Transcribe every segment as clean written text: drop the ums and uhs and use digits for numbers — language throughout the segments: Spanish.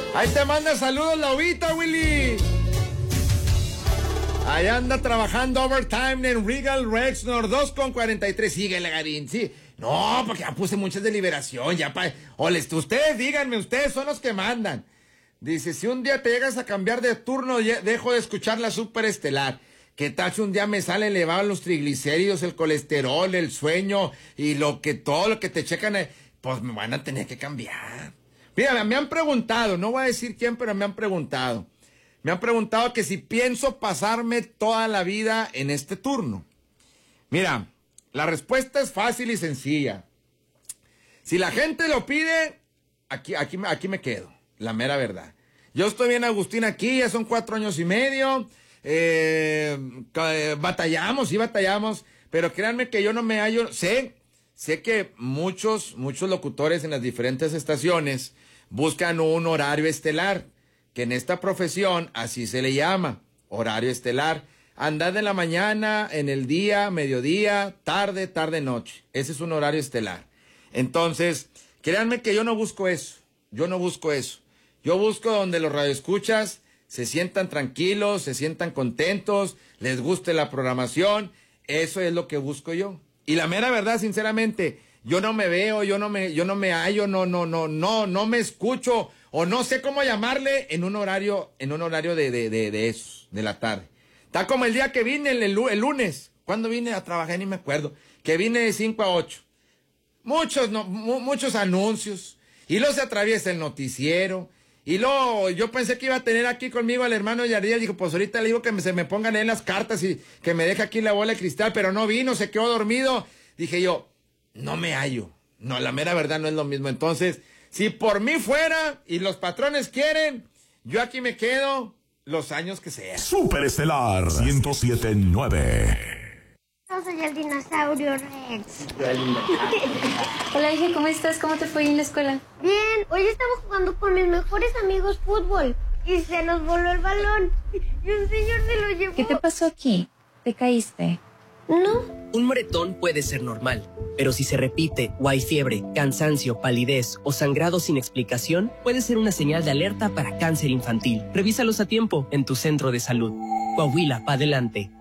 Ahí te manda saludos la Ovita, Willy. Ahí anda trabajando overtime en Regal Rexnor 2:43. Síguele, Garín, sí. No, porque ya puse muchas de liberación, ya ustedes díganme, ustedes son los que mandan. Dice, si un día te llegas a cambiar de turno, dejo de escuchar la Superestelar. ¿Qué tal si un día me sale elevado los triglicéridos, el colesterol, el sueño y todo lo que te checan? Pues me van a tener que cambiar. Mira, me han preguntado, no voy a decir quién, pero me han preguntado. Me han preguntado que si pienso pasarme toda la vida en este turno. Mira, la respuesta es fácil y sencilla. Si la gente lo pide, aquí me quedo, la mera verdad. Yo estoy bien, Agustín, aquí, ya son 4 años y medio. Batallamos, pero créanme que yo no me hallo. Sé que muchos locutores en las diferentes estaciones buscan un horario estelar, que en esta profesión así se le llama, horario estelar. Andar de la mañana, en el día, mediodía, tarde, noche. Ese es un horario estelar. Entonces, créanme que yo no busco eso. Yo busco donde los radioescuchas se sientan tranquilos, se sientan contentos, les guste la programación. Eso es lo que busco yo. Y la mera verdad, sinceramente, yo no me veo, yo no me hallo, no me escucho, o no sé cómo llamarle en un horario de esos, de la tarde. Está como el día que vine, el lunes. ¿Cuándo vine a trabajar? Ni me acuerdo. Que vine de 5 a 8. Muchos anuncios. Y luego se atraviesa el noticiero. Y luego yo pensé que iba a tener aquí conmigo al hermano Yardía. Digo, pues ahorita le digo que se me pongan en las cartas y que me deje aquí la bola de cristal. Pero no vino, se quedó dormido. Dije yo, no me hallo. No, la mera verdad no es lo mismo. Entonces, si por mí fuera y los patrones quieren, yo aquí me quedo los años que sea. Superestelar 107.9. Yo soy el dinosaurio Rex. Hola, hija, ¿cómo estás? ¿Cómo te fue en la escuela? Bien, hoy estaba jugando con mis mejores amigos fútbol y se nos voló el balón y un señor se lo llevó. ¿Qué te pasó aquí? ¿Te caíste? No. Un moretón puede ser normal, pero si se repite o hay fiebre, cansancio, palidez o sangrado sin explicación, puede ser una señal de alerta para cáncer infantil. Revísalos a tiempo en tu centro de salud. Coahuila, pa' adelante.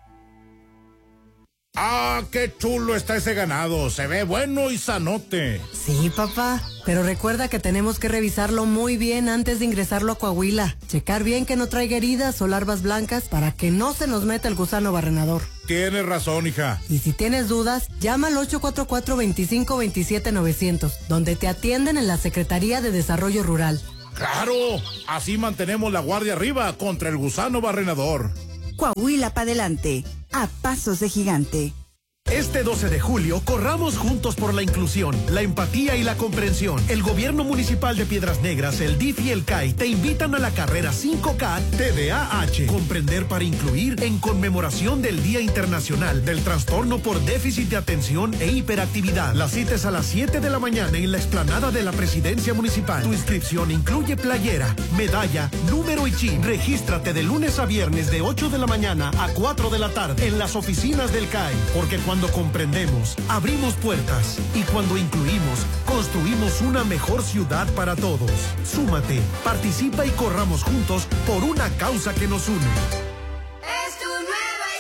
¡Ah, qué chulo está ese ganado! Se ve bueno y sanote. Sí, papá, pero recuerda que tenemos que revisarlo muy bien antes de ingresarlo a Coahuila. Checar bien que no traiga heridas o larvas blancas para que no se nos meta el gusano barrenador. Tienes razón, hija. Y si tienes dudas, llama al 844-2527-900, donde te atienden en la Secretaría de Desarrollo Rural. ¡Claro! Así mantenemos la guardia arriba contra el gusano barrenador. Coahuila pa' adelante, a pasos de gigante. Este 12 de julio, corramos juntos por la inclusión, la empatía y la comprensión. El Gobierno Municipal de Piedras Negras, el DIF y el CAI te invitan a la carrera 5K TDAH, Comprender para Incluir, en conmemoración del Día Internacional del Trastorno por Déficit de Atención e Hiperactividad. La cita es a las 7 de la mañana en la explanada de la Presidencia Municipal. Tu inscripción incluye playera, medalla, número y chip. Regístrate de lunes a viernes de 8 de la mañana a 4 de la tarde en las oficinas del CAI, porque cuando comprendemos, abrimos puertas, y cuando incluimos, construimos una mejor ciudad para todos. Súmate, participa y corramos juntos por una causa que nos une. Es tu nueva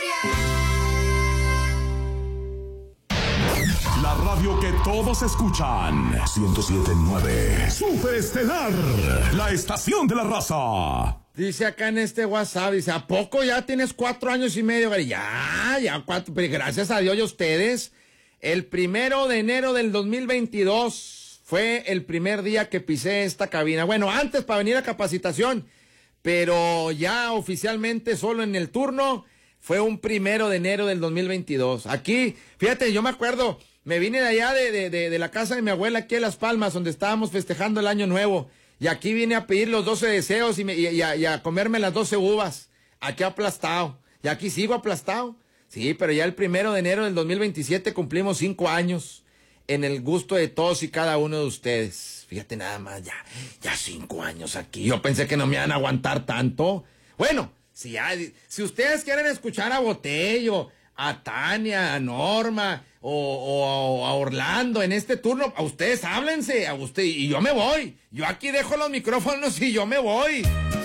historia. La radio que todos escuchan. 107.9. Superestelar, la estación de la raza. Dice acá en este WhatsApp, dice, ¿a poco ya tienes 4 años y medio? Ya 4, pero gracias a Dios y a ustedes. El 1 de enero del 2022 fue el primer día que pisé esta cabina. Bueno, antes para venir a capacitación, pero ya oficialmente solo en el turno fue un 1 de enero del 2022. Aquí, fíjate, yo me acuerdo, me vine de allá de la casa de mi abuela aquí en Las Palmas, donde estábamos festejando el Año Nuevo. Y aquí vine a pedir los 12 deseos y a comerme las 12 uvas. Aquí aplastado. Y aquí sigo aplastado. Sí, pero ya el 1 de enero del 2027 cumplimos 5 años en el gusto de todos y cada uno de ustedes. Fíjate nada más, ya 5 años aquí. Yo pensé que no me iban a aguantar tanto. Bueno, si ustedes quieren escuchar a Botello, a Tania, a Norma o a Orlando en este turno. A ustedes háblense, a usted, y yo me voy. Yo aquí dejo los micrófonos y yo me voy.